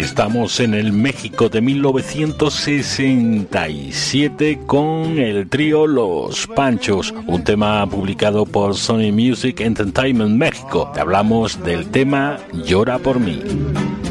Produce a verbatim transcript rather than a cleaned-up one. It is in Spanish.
Estamos en el México de mil novecientos sesenta y siete con el trío Los Panchos, un tema publicado por Sony Music Entertainment México. Te hablamos del tema Llora por mí.